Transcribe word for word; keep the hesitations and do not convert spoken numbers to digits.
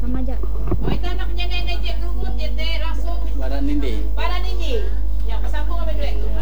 remaja. Oh itu anaknya nenek Jek Lumut ya teh langsung. Badan Nindi. Para Nindi. Ya kesambung sama duit.